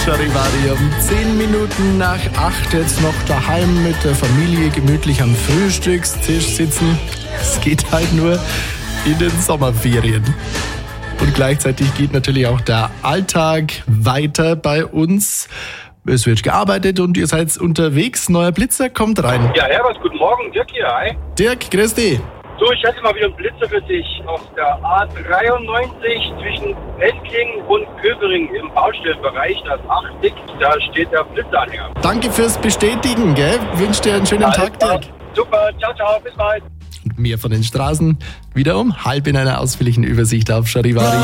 Charivari um 10 Minuten nach 8 jetzt noch daheim mit der Familie gemütlich am Frühstückstisch sitzen. Es geht halt nur in den Sommerferien. Und gleichzeitig geht natürlich auch der Alltag weiter bei uns. Es wird gearbeitet und ihr seid unterwegs. Neuer Blitzer kommt rein. Ja, Herbert, guten Morgen. Dirk hier, hi. Dirk, grüß dich. So, ich hatte mal wieder einen Blitzer für dich auf der A93 zwischen Pendling und Köbering im Baustellenbereich, das 8 da steht der Blitzeranhänger. Danke fürs Bestätigen, gell? Wünsche dir einen schönen Tag, Dirk. Super, ciao, ciao, bis bald. Und mehr von den Straßen wieder um 12:30 in einer ausführlichen Übersicht auf Charivari.